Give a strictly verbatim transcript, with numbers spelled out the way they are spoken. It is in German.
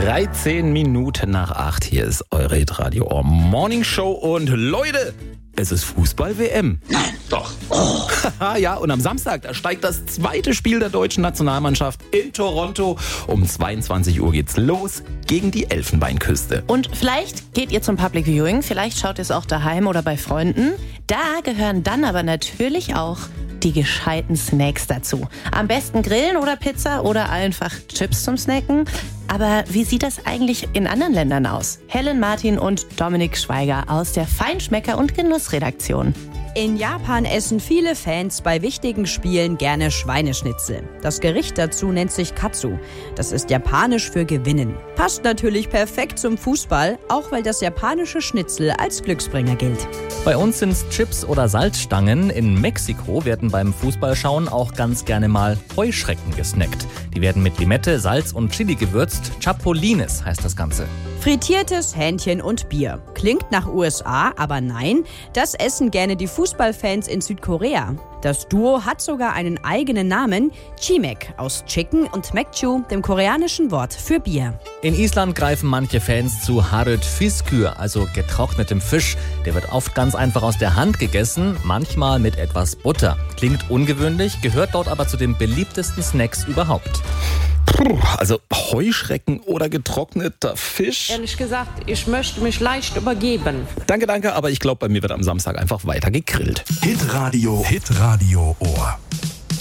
dreizehn Minuten nach acht. Hier ist eure Hitradio Ohr Morning Show. Und Leute, es ist Fußball-W M. Nein, doch. Oh. Ja, und am Samstag, da steigt das zweite Spiel der deutschen Nationalmannschaft in Toronto. Um zweiundzwanzig Uhr geht's los gegen die Elfenbeinküste. Und vielleicht geht ihr zum Public Viewing, vielleicht schaut ihr es auch daheim oder bei Freunden. Da gehören dann aber natürlich auch die gescheiten Snacks dazu. Am besten Grillen oder Pizza oder einfach Chips zum Snacken. Aber wie sieht das eigentlich in anderen Ländern aus? Helen Martin und Dominik Schweiger aus der Feinschmecker- und Genussredaktion. In Japan essen viele Fans bei wichtigen Spielen gerne Schweineschnitzel. Das Gericht dazu nennt sich Katsu. Das ist japanisch für gewinnen. Passt natürlich perfekt zum Fußball, auch weil das japanische Schnitzel als Glücksbringer gilt. Bei uns sind es Chips oder Salzstangen. In Mexiko werden beim Fußballschauen auch ganz gerne mal Heuschrecken gesnackt. Die werden mit Limette, Salz und Chili gewürzt. Chapulines heißt das Ganze. Frittiertes Hähnchen und Bier. Klingt nach U S A, aber nein, das essen gerne die Fußballfans in Südkorea. Das Duo hat sogar einen eigenen Namen, Chimek, aus Chicken und Mekju, dem koreanischen Wort für Bier. In Island greifen manche Fans zu Harrod Fiskur, also getrocknetem Fisch. Der wird oft ganz einfach aus der Hand gegessen, manchmal mit etwas Butter. Klingt ungewöhnlich, gehört dort aber zu den beliebtesten Snacks überhaupt. Puh, also Heuschrecken oder getrockneter Fisch? Ehrlich gesagt, ich möchte mich leicht übergeben. Danke, danke, aber ich glaube, bei mir wird am Samstag einfach weiter gegrillt. Hitradio, Hitradio Ohr.